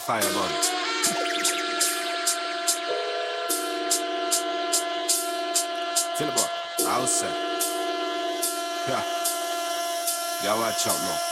Fireball. Till about outside. Yeah. Yeah, watch out now.